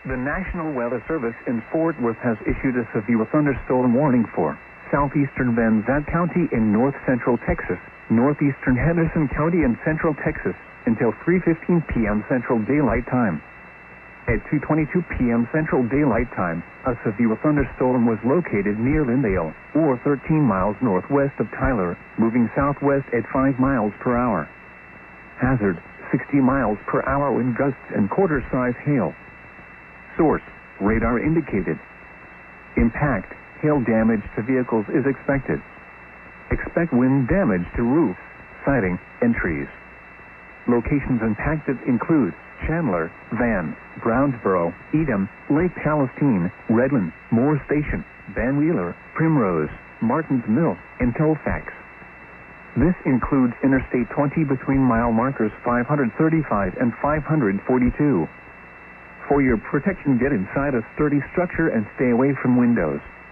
The National Weather Service in Fort Worth has issued a severe thunderstorm warning for southeastern Van Zandt County in north-central Texas, northeastern Henderson County and central Texas until 3:15 p.m. Central Daylight Time. At 2:22 p.m. Central Daylight Time, a severe thunderstorm was located near Lindale, or 13 miles northwest of Tyler, moving southwest at 5 miles per hour. Hazard, 60 miles per hour wind gusts and quarter-size hail. Source, radar indicated. Impact, hail damage to vehicles is expected. Expect wind damage to roofs, siding, and trees. Locations impacted include Chandler, Van, Brownsboro, Edam, Lake Palestine, Redland, Moore Station, Van Wheeler, Primrose, Martins Mill, and Colfax. This includes Interstate 20 between mile markers 535 and 542. For your protection, get inside a sturdy structure and stay away from windows.